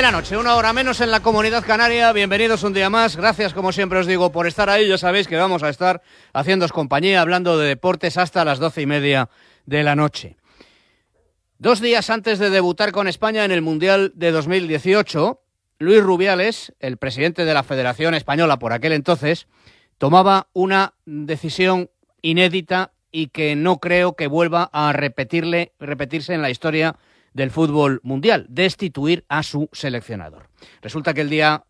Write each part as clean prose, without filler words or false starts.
la noche, 1 hora menos en la Comunidad Canaria. Bienvenidos un día más. Gracias, como siempre os digo, por estar ahí. Ya sabéis que vamos a estar haciéndoos compañía, hablando de deportes hasta las 12:30 de la noche. 2 días antes de debutar con España en el Mundial de 2018, Luis Rubiales, el presidente de la Federación Española por aquel entonces, tomaba una decisión inédita y que no creo que vuelva a repetirse en la historia del fútbol mundial: destituir a su seleccionador. Resulta que el día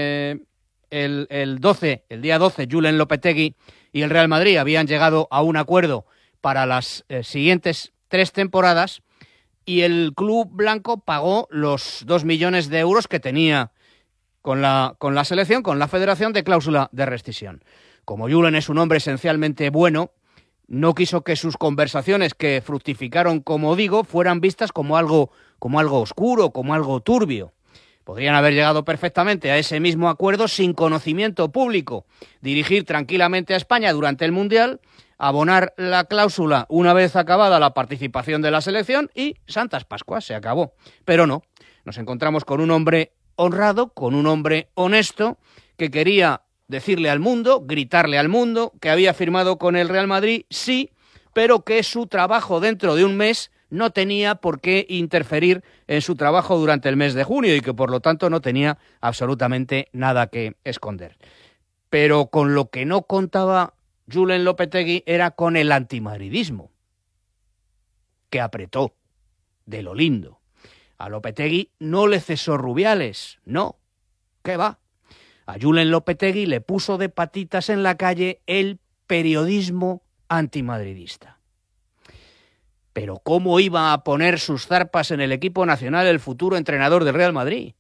12, Julen Lopetegui y el Real Madrid habían llegado a un acuerdo para las siguientes 3 temporadas y el club blanco pagó los 2 millones de euros que tenía con la selección, con la federación, de cláusula de rescisión. Como Julen es un hombre esencialmente bueno, no quiso que sus conversaciones, que fructificaron, como digo, fueran vistas como algo oscuro, como algo turbio. Podrían haber llegado perfectamente a ese mismo acuerdo sin conocimiento público, dirigir tranquilamente a España durante el Mundial, abonar la cláusula una vez acabada la participación de la selección y Santas Pascuas, se acabó. Pero no, nos encontramos con un hombre honrado, con un hombre honesto, que quería decirle al mundo, gritarle al mundo, que había firmado con el Real Madrid, sí, pero que su trabajo dentro de un mes no tenía por qué interferir en su trabajo durante el mes de junio y que por lo tanto no tenía absolutamente nada que esconder. Pero con lo que no contaba Julen Lopetegui era con el antimadridismo, que apretó de lo lindo. A Lopetegui no le cesó Rubiales, no, ¿qué va? A Julen Lopetegui le puso de patitas en la calle el periodismo antimadridista. Pero ¿cómo iba a poner sus zarpas en el equipo nacional el futuro entrenador del Real Madrid?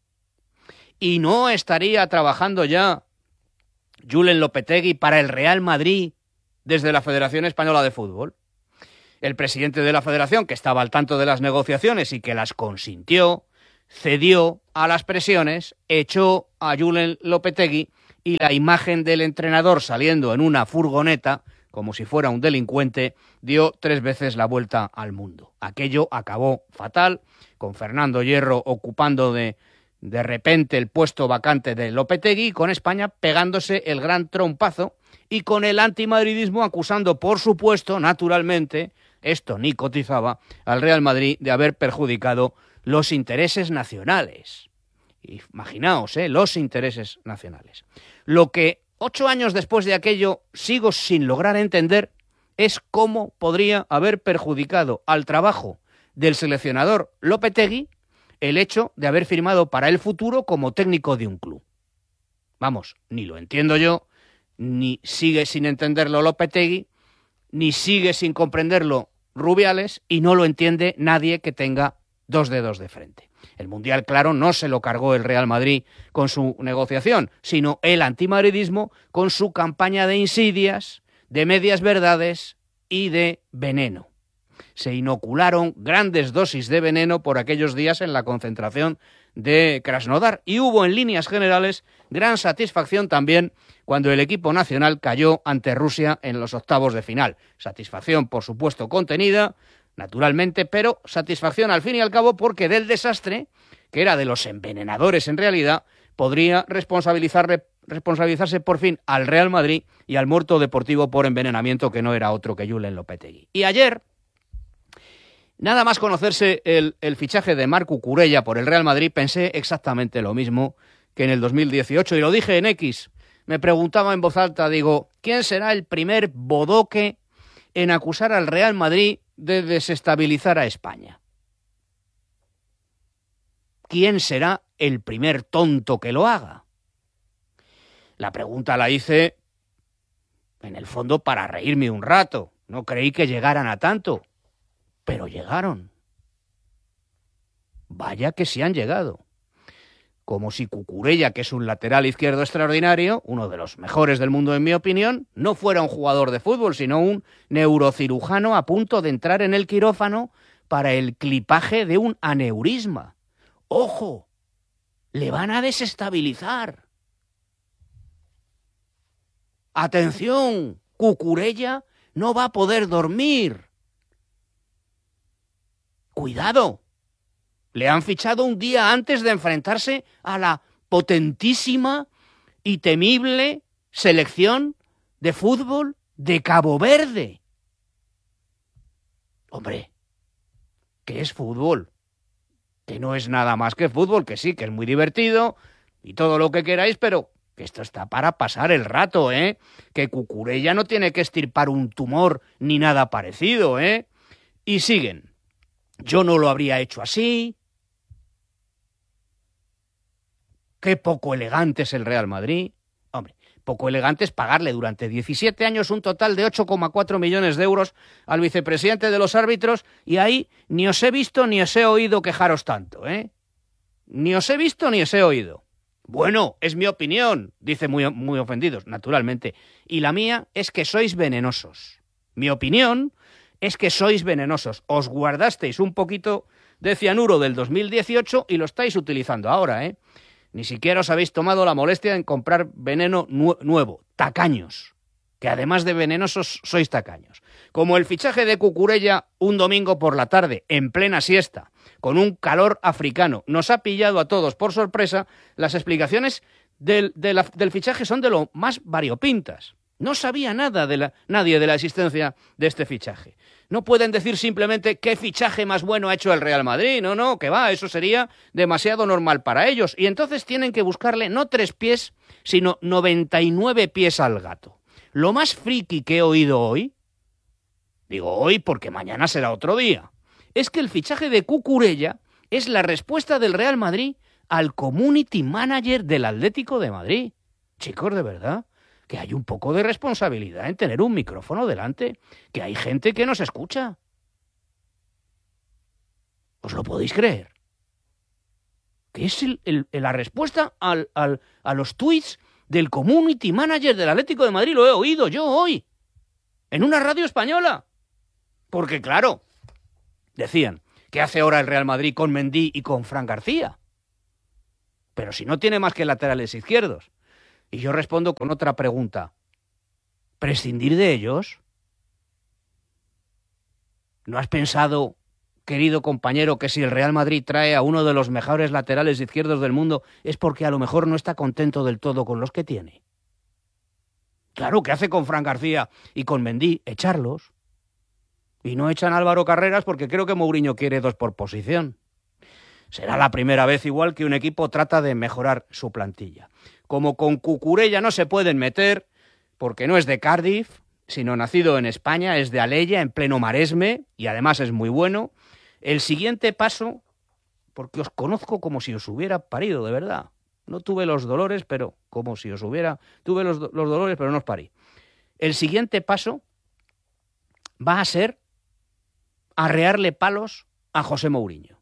¿Y no estaría trabajando ya Julen Lopetegui para el Real Madrid desde la Federación Española de Fútbol? El presidente de la federación, que estaba al tanto de las negociaciones y que las consintió, cedió a las presiones, echó a Julen Lopetegui y la imagen del entrenador saliendo en una furgoneta, como si fuera un delincuente, dio 3 veces la vuelta al mundo. Aquello acabó fatal, con Fernando Hierro ocupando de repente el puesto vacante de Lopetegui, con España pegándose el gran trompazo y con el antimadridismo acusando, por supuesto, naturalmente, esto ni cotizaba, al Real Madrid de haber perjudicado los intereses nacionales. Imaginaos, los intereses nacionales. Lo que 8 años después de aquello sigo sin lograr entender es cómo podría haber perjudicado al trabajo del seleccionador Lopetegui el hecho de haber firmado para el futuro como técnico de un club. Vamos, ni lo entiendo yo, ni sigue sin entenderlo Lopetegui, ni sigue sin comprenderlo Rubiales, y no lo entiende nadie que tenga 2 dedos de frente. El Mundial, claro, no se lo cargó el Real Madrid con su negociación, sino el antimadridismo con su campaña de insidias, de medias verdades y de veneno. Se inocularon grandes dosis de veneno por aquellos días en la concentración de Krasnodar y hubo en líneas generales gran satisfacción también cuando el equipo nacional cayó ante Rusia en los octavos de final. Satisfacción, por supuesto, contenida, naturalmente, pero satisfacción al fin y al cabo porque del desastre, que era de los envenenadores en realidad, podría responsabilizarse por fin al Real Madrid y al muerto deportivo por envenenamiento, que no era otro que Julen Lopetegui. Y ayer, nada más conocerse el fichaje de Marc Cucurella por el Real Madrid, pensé exactamente lo mismo que en el 2018, y lo dije en X. Me preguntaba en voz alta, digo, ¿quién será el primer bodoque en acusar al Real Madrid de desestabilizar a España? ¿Quién será el primer tonto que lo haga? La pregunta la hice, en el fondo, para reírme un rato. No creí que llegaran a tanto, pero llegaron. Vaya que sí han llegado. Como si Cucurella, que es un lateral izquierdo extraordinario, uno de los mejores del mundo en mi opinión, no fuera un jugador de fútbol, sino un neurocirujano a punto de entrar en el quirófano para el clipaje de un aneurisma. ¡Ojo! Le van a desestabilizar. ¡Atención! Cucurella no va a poder dormir. ¡Cuidado! Le han fichado un día antes de enfrentarse a la potentísima y temible selección de fútbol de Cabo Verde. Hombre, ¿qué es fútbol? Que no es nada más que fútbol, que sí, que es muy divertido y todo lo que queráis, pero que esto está para pasar el rato, ¿eh? Que Cucurella no tiene que extirpar un tumor ni nada parecido, ¿eh? Y siguen. Yo no lo habría hecho así. Qué poco elegante es el Real Madrid. Hombre, poco elegante es pagarle durante 17 años un total de 8,4 millones de euros al vicepresidente de los árbitros y ahí ni os he visto ni os he oído quejaros tanto, ¿eh? Ni os he visto ni os he oído. Bueno, es mi opinión, dice muy ofendidos, naturalmente. Y la mía es que sois venenosos. Mi opinión es que sois venenosos. Os guardasteis un poquito de cianuro del 2018 y lo estáis utilizando ahora, ¿eh? Ni siquiera os habéis tomado la molestia en comprar veneno nuevo. Tacaños. Que además de venenosos, sois tacaños. Como el fichaje de Cucurella un domingo por la tarde, en plena siesta, con un calor africano, nos ha pillado a todos por sorpresa, las explicaciones del fichaje son de lo más variopintas. No sabía nadie de la existencia de este fichaje. No pueden decir simplemente qué fichaje más bueno ha hecho el Real Madrid. No, que va, eso sería demasiado normal para ellos. Y entonces tienen que buscarle no 3 pies, sino 99 pies al gato. Lo más friki que he oído hoy, digo hoy porque mañana será otro día, es que el fichaje de Cucurella es la respuesta del Real Madrid al community manager del Atlético de Madrid. Chicos, de verdad, que hay un poco de responsabilidad en tener un micrófono delante, que hay gente que nos escucha. ¿Os lo podéis creer? Que es la respuesta a los tweets del community manager del Atlético de Madrid. Lo he oído yo hoy, en una radio española. Porque claro, decían, ¿qué hace ahora el Real Madrid con Mendy y con Fran García? Pero si no tiene más que laterales izquierdos. Y yo respondo con otra pregunta. ¿Prescindir de ellos? ¿No has pensado, querido compañero, que si el Real Madrid trae a uno de los mejores laterales izquierdos del mundo es porque a lo mejor no está contento del todo con los que tiene? Claro, ¿qué hace con Fran García y con Mendy? Echarlos. Y no echan a Álvaro Carreras porque creo que Mourinho quiere 2 por posición. Será la primera vez igual que un equipo trata de mejorar su plantilla. Como con Cucurella no se pueden meter, porque no es de Cardiff, sino nacido en España, es de Alella, en pleno Maresme, y además es muy bueno. El siguiente paso, porque os conozco como si os hubiera parido, de verdad. No tuve los dolores, pero como si os hubiera... Tuve los dolores, pero no os parí. El siguiente paso va a ser arrearle palos a José Mourinho.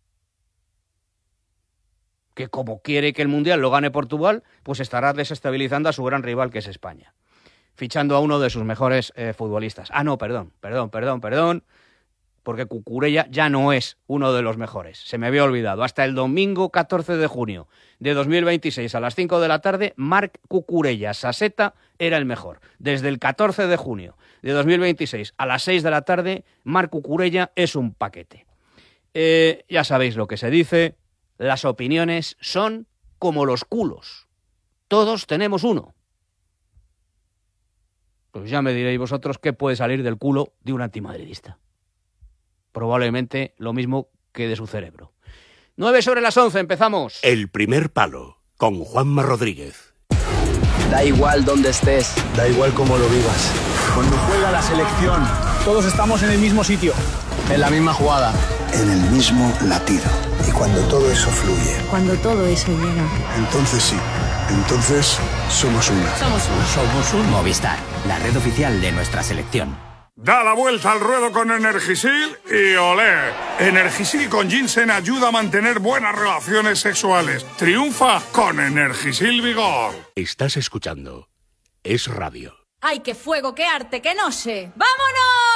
Que como quiere que el Mundial lo gane Portugal, pues estará desestabilizando a su gran rival, que es España. Fichando a uno de sus mejores futbolistas. Ah, no, perdón. Porque Cucurella ya no es uno de los mejores. Se me había olvidado. Hasta el domingo 14 de junio de 2026 a las 5 de la tarde, Marc Cucurella Saseta era el mejor. Desde el 14 de junio de 2026 a las 6 de la tarde, Marc Cucurella es un paquete. Ya sabéis lo que se dice. Las opiniones son como los culos. Todos tenemos uno. Pues ya me diréis vosotros qué puede salir del culo de un antimadridista. Probablemente lo mismo que de su cerebro. 9:09, empezamos. El primer palo, con Juanma Rodríguez. Da igual dónde estés. Da igual cómo lo vivas. Cuando juega la selección, todos estamos en el mismo sitio. En la misma jugada. En el mismo latido. Y cuando todo eso fluye. Cuando todo eso llega. Entonces sí. Entonces somos una. Somos un Movistar, la red oficial de nuestra selección. Da la vuelta al ruedo con Energisil y olé. Energisil con ginseng ayuda a mantener buenas relaciones sexuales. Triunfa con Energisil Vigor. Estás escuchando Es Radio. ¡Ay, qué fuego, qué arte, qué noche! ¡Vámonos!